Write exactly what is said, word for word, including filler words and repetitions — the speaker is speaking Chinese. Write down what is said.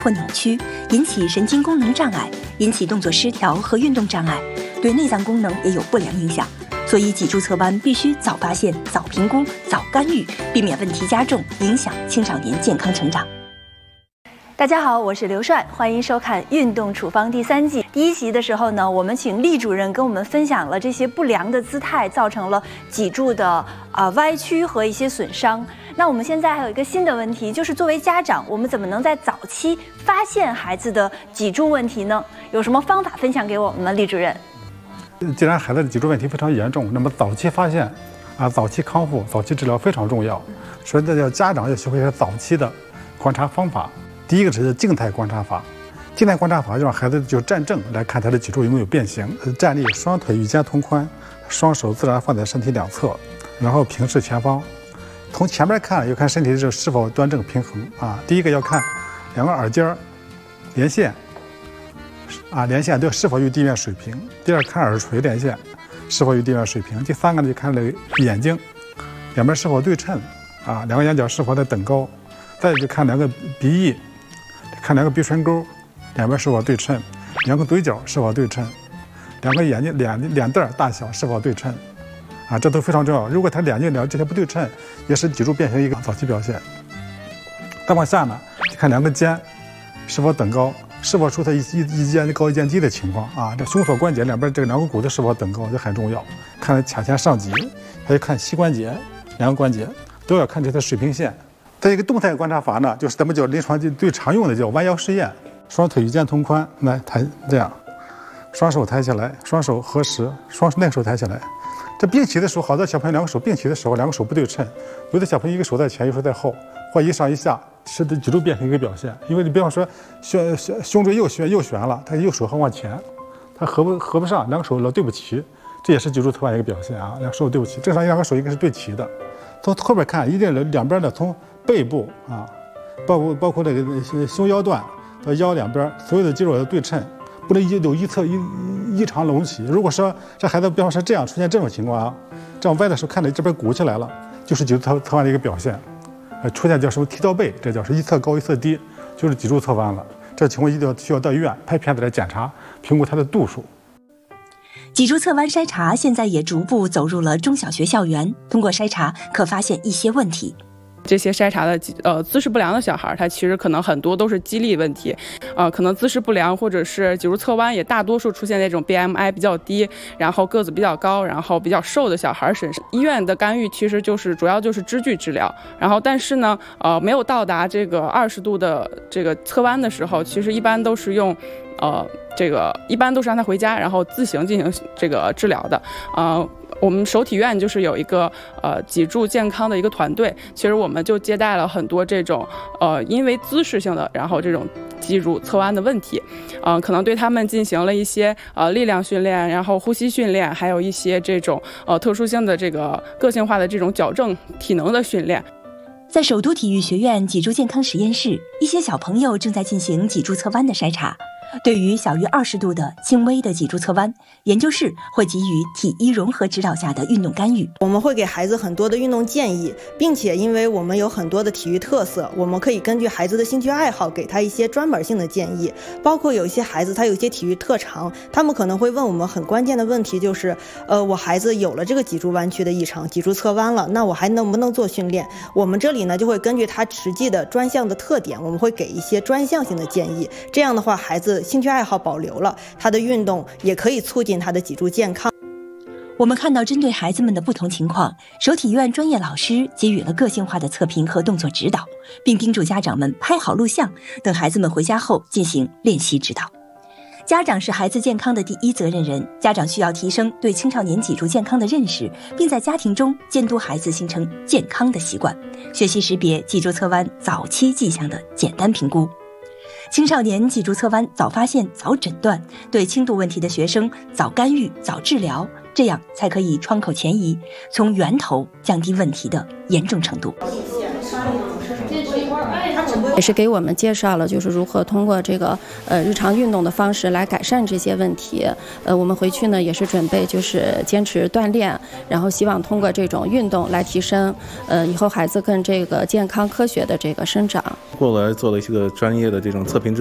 或扭曲，引起神经功能障碍，引起动作失调和运动障碍，对内脏功能也有不良影响。所以脊柱侧弯必须早发现、早评估、早干预，避免问题加重，影响青少年健康成长。大家好，我是刘帅，欢迎收看《运动处方》第三季。第一集的时候呢，我们请厉主任跟我们分享了这些不良的姿态造成了脊柱的啊、呃、歪曲和一些损伤。那我们现在还有一个新的问题，就是作为家长，我们怎么能在早期发现孩子的脊柱问题呢？有什么方法分享给我们吗，厉主任？ 既然孩子的脊柱问题非常严重，那么早期发现啊、早期康复、早期治疗非常重要。所以这叫家长要学会一些早期的观察方法。第一个是静态观察法，静态观察法就让孩子就站正来看他的脊柱有没有变形。站立，双腿与肩同宽，双手自然放在身体两侧，然后平视前方。从前面看，要看身体是是否端正平衡啊。第一个要看两个耳尖连线啊，连线对是否与地面水平。第二，看耳垂连线是否与地面水平。第三个呢，就看这个眼睛两边是否对称啊，两个眼角是否在等高。再就看两个鼻翼。看两个鼻唇沟两边是否对称，两个嘴角是否对称，两个眼睛脸脸蛋大小是否对称，啊，这都非常重要。如果他眼睛两这些不对称，也是脊柱变形一个早期表现。再往下呢，就看两个肩是否等高，是否出现一一一肩高一肩低的情况啊。这胸锁关节两边这两个骨头是否等高，这很重要。看髂前上棘，还有看膝关节，两个关节都要看这条水平线。再一个动态观察法呢，就是咱们叫临床最常用的叫弯腰试验，双腿与肩同宽，来抬这样，双手抬起来，双手合十，双那个手抬起来。这并齐的时候，好多小朋友两个手并齐的时候，两个手不对称，有的小朋友一个手在前，一个手在后，或一上一下，是脊柱变成一个表现。因为你比方说胸胸椎又旋又旋了，他右手还往前，他合不合不上，两个手老对不齐，这也是脊柱侧弯一个表现啊。两个手对不齐，正常两个手应该是对齐的。从后边看，一定两边的从背部啊，包括包括这个胸腰段到腰两边，所有的肌肉要对称，不能有一侧一异常隆起。如果说这孩子比方说这样出现这种情况啊，这样歪的时候看着这边鼓起来了，就是脊柱侧侧弯的一个表现。呃，出现叫什么踢到背，这叫是一侧高一侧低，就是脊柱侧弯了。这情况一定要需要到医院拍片子来检查，评估它的度数。 脊柱侧弯筛查现在也逐步走入了中小学校园，通过筛查可发现一些问题。 这些筛查的呃姿势不良的小孩，他其实可能很多都是肌力问题，呃，可能姿势不良或者是脊柱侧弯，也大多数出现那种 B M I 比较低，然后个子比较高，然后比较瘦的小孩身上。医院的干预其实就是主要就是支具治疗，然后但是呢，呃，没有到达这个二十度的这个侧弯的时候，其实一般都是用。呃，这个一般都是让他回家，然后自行进行这个治疗的。呃，我们首体院就是有一个呃脊柱健康的一个团队，其实我们就接待了很多这种呃因为姿势性的，然后这种脊柱侧弯的问题，呃，可能对他们进行了一些呃力量训练，然后呼吸训练，还有一些这种呃特殊性的这个个性化的这种矫正体能的训练。 在首都体育学院脊柱健康实验室，一些小朋友正在进行脊柱侧弯的筛查。对于小于二十度的轻微的脊柱侧弯，研究室会给予体医融合指导下的运动干预。 我们会给孩子很多的运动建议，并且因为我们有很多的体育特色，我们可以根据孩子的兴趣爱好给他一些专门性的建议。包括有一些孩子他有一些体育特长，他们可能会问我们很关键的问题，就是呃，我孩子有了这个脊柱弯曲的异常，脊柱侧弯了，那我还能不能做训练？我们这里呢就会根据他实际的专项的特点，我们会给一些专项性的建议。这样的话，孩子兴趣爱好保留了，他的运动也可以促进他的脊柱健康。 我们看到针对孩子们的不同情况，首体院专业老师给予了个性化的测评和动作指导，并叮嘱家长们拍好录像，等孩子们回家后进行练习指导。家长是孩子健康的第一责任人，家长需要提升对青少年脊柱健康的认识，并在家庭中监督孩子形成健康的习惯，学习识别脊柱侧弯早期迹象的简单评估。青少年脊柱侧弯早发现、早诊断，对轻度问题的学生早干预、早治疗，这样才可以创口前移，从源头降低问题的严重程度。 他只会也是给我们介绍了就是如何通过这个呃日常运动的方式来改善这些问题。呃，我们回去呢也是准备就是坚持锻炼，然后希望通过这种运动来提升呃以后孩子更这个健康科学的这个生长。 过来做了一个专业的这种测评。